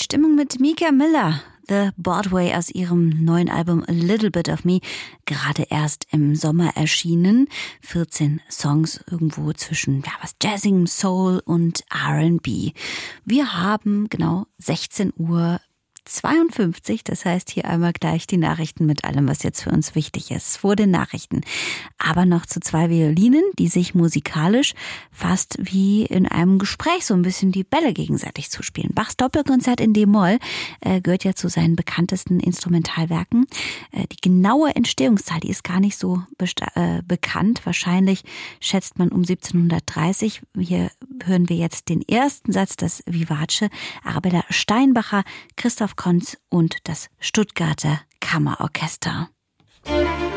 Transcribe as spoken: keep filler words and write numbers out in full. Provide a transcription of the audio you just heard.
Stimmung mit Mika Miller, The Broadway aus ihrem neuen Album A Little Bit of Me, gerade erst im Sommer erschienen. vierzehn Songs irgendwo zwischen ja, was Jazzing, Soul und R and B. Wir haben genau sechzehn Uhr zweiundfünfzig, das heißt hier einmal gleich die Nachrichten mit allem, was jetzt für uns wichtig ist, vor den Nachrichten. Aber noch zu zwei Violinen, die sich musikalisch fast wie in einem Gespräch so ein bisschen die Bälle gegenseitig zuspielen. Bachs Doppelkonzert in D-Moll äh, gehört ja zu seinen bekanntesten Instrumentalwerken. Äh, die genaue Entstehungszahl, die ist gar nicht so besta- äh, bekannt. Wahrscheinlich schätzt man um siebzehnhundertdreißig. Hier hören wir jetzt den ersten Satz, das Vivace, Arabella Steinbacher, Christoph Konz und das Stuttgarter Kammerorchester.